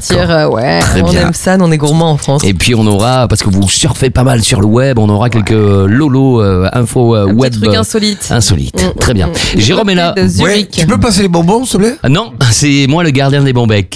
partir. Ouais, Très on bien. aime ça, nous, on est gourmands en France. Et puis on aura, parce que vous surfez pas mal sur le web, on aura quelques lolos, infos Un web. petit truc insolite. Insolites. Très bien. Jérôme est là. De Zurich. Tu peux passer les bonbons, s'il te plaît? Non, c'est moi le gardien des bons becs.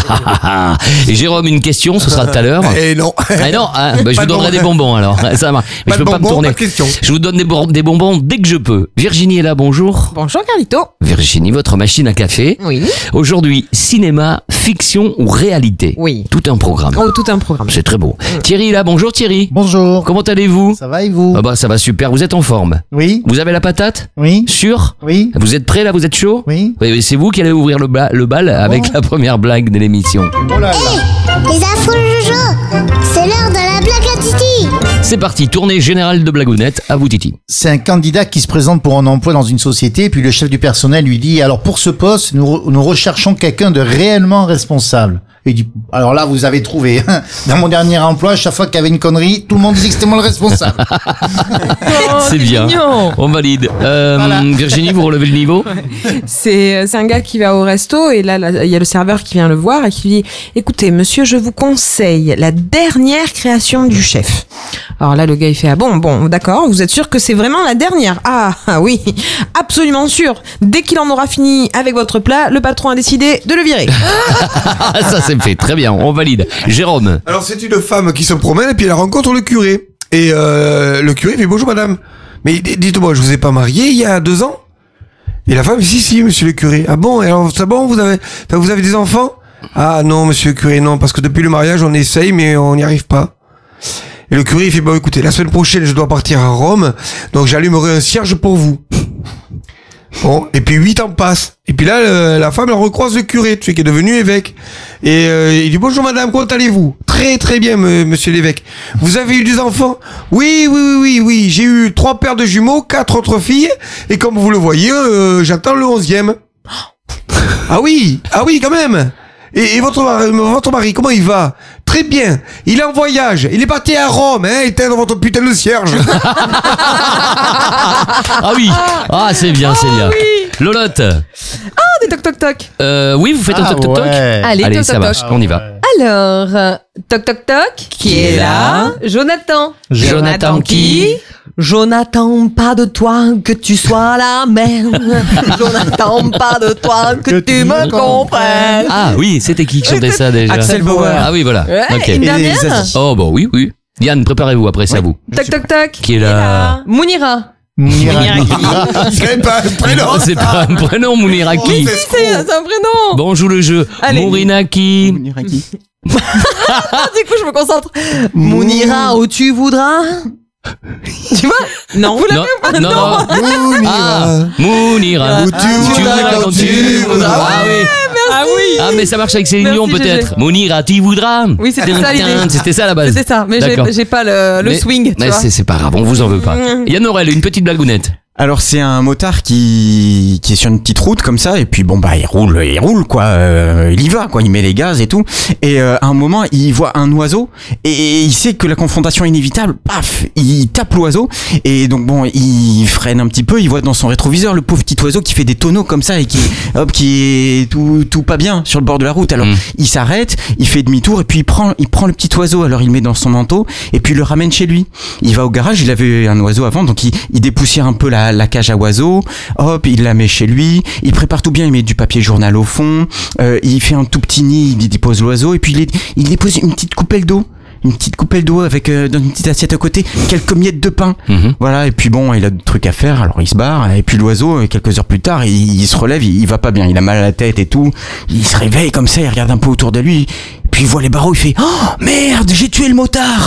Et Jérôme, une question, ce sera tout à l'heure. Eh non. Ah non, je Pas vous de donnerai bonbons. des bonbons alors. Ça marche. Mais Pas je de peux pas me bonbons, tourner. pas de question. Je vous donne des bonbons dès que je peux. Virginie est là, bonjour. Bonjour Carlito. Virginie, votre machine à café. Oui. Aujourd'hui, cinéma, fiction ou réalité? Oui. Tout un programme. Oh, tout un programme. C'est très beau. Thierry est là, bonjour Thierry. Bonjour. Comment allez-vous? Ça va et vous? Ah bah ça va super, vous êtes en forme. Oui. Vous avez la patate? Oui. Sûr? Oui. Vous êtes prêts là, vous êtes chaud? Oui. Oui, c'est vous qui allez ouvrir le bal avec la première blague de l'émission. Oh là là. Les affreux Jojo, c'est l'heure de la blague à Titi. C'est parti, tournée générale de blagounettes, à vous Titi. C'est un candidat qui se présente pour un emploi dans une société, puis le chef du personnel lui dit, alors pour ce poste, nous recherchons quelqu'un de réellement responsable. Et il dit, alors là, vous avez trouvé. Dans mon dernier emploi, chaque fois qu'il y avait une connerie, tout le monde disait que c'était moi le responsable. Oh, C'est bien, mignon. on valide. Voilà. Virginie, vous relevez le niveau? C'est un gars qui va au resto et là, il y a le serveur qui vient le voir et qui lui dit « Écoutez, monsieur, je vous conseille la dernière création du chef. » Alors là, le gars, il fait « Ah bon, d'accord, vous êtes sûr que c'est vraiment la dernière ?»« Ah oui, absolument sûr. Dès qu'il en aura fini avec votre plat, le patron a décidé de le virer. Ça c'est fait, très bien, on valide. Jérôme. Alors, c'est une femme qui se promène et puis elle rencontre le curé. Et le curé fait bonjour madame. Mais dites-moi, je vous ai pas marié il y a 2 ans? Et la femme dit si, monsieur le curé. Ah bon, et alors c'est bon, vous avez des enfants? Ah non, monsieur le curé, non, parce que depuis le mariage, on essaye, mais on n'y arrive pas. Et le curé, il fait, bon, écoutez, la semaine prochaine, je dois partir à Rome, donc j'allumerai un cierge pour vous. Bon, et puis 8 ans passent. Et puis là, la femme, elle recroise le curé, tu sais, qui est devenu évêque. Et il dit, bonjour madame, comment allez-vous? Très très bien, monsieur l'évêque. Vous avez eu des enfants? Oui, j'ai eu 3 paires de jumeaux, 4 autres filles, et comme vous le voyez, j'attends le 11e. Ah oui, quand même. Et votre mari, comment il va? Très bien. Il est en voyage. Il est parti à Rome, hein, éteindre votre putain de cierge. Ah oui, c'est bien, c'est bien. oui. Lolotte. Des toc toc toc. Oui, vous faites un toc toc toc? ouais. Allez, toc ça toc marche, toc. on y va. Alors, toc toc toc. Qui est là? Jonathan. Jonathan qui? Jonathan, pas de toi que tu sois la merde. Jonathan, pas de toi que tu me comprennes. Ah oui, c'était qui chantait ça déjà? Axel Bauer. Ah oui, voilà. Ouais, Ok. une Et dernière. les Aziz. Oh bah oui. Yann, préparez-vous, après c'est à vous. Toc toc toc. Qui est là? Mounira. C'est quand même pas un prénom. Non, c'est pas un prénom, Mouniraki. C'est un prénom. Bon, on joue le jeu. Allez. Mourinaki. Du coup, je me concentre. Mounira, où tu voudras. Tu vois? Non. Vous Non, l'avez non, non. Ah, Mounira. Où tu voudras quand tu voudras. Ah oui. Ah oui. Ah, mais ça marche avec Céline Dion Merci, peut-être. GG. Mounira, tu voudras. Oui, c'était ça l'idée. C'était ça la base. C'était ça, mais D'accord. j'ai pas le Mais- swing, tu Mais vois. c'est pas grave, on vous en veut pas. Yann Aurel, une petite blagounette. Alors c'est un motard qui est sur une petite route comme ça et puis bon bah il roule quoi, il y va quoi, il met les gaz et tout et à un moment il voit un oiseau et il sait que la confrontation est inévitable, paf, il tape l'oiseau et donc bon il freine un petit peu, il voit dans son rétroviseur le pauvre petit oiseau qui fait des tonneaux comme ça et qui est tout pas bien sur le bord de la route. Alors il s'arrête, il fait demi-tour et puis il prend le petit oiseau, alors il le met dans son manteau et puis il le ramène chez lui. Il va au garage, il avait un oiseau avant donc il dépoussière un peu la cage à oiseaux, hop, il la met chez lui, il prépare tout bien, il met du papier journal au fond, il fait un tout petit nid, il dépose l'oiseau et puis il dépose une petite coupelle d'eau. Avec dans une petite assiette à côté quelques miettes de pain. Voilà, et puis bon, il a des trucs à faire, alors il se barre et puis l'oiseau quelques heures plus tard, il se relève, il va pas bien, il a mal à la tête et tout. Il se réveille comme ça, il regarde un peu autour de lui, puis il voit les barreaux, il fait "Oh merde, j'ai tué le motard."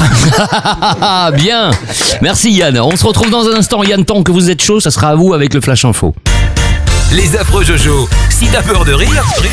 Ah, bien. Merci Yann. On se retrouve dans un instant. Yann, tant que vous êtes chaud, ça sera à vous avec le Flash Info. Les affreux Jojo. Si t'as peur de rire,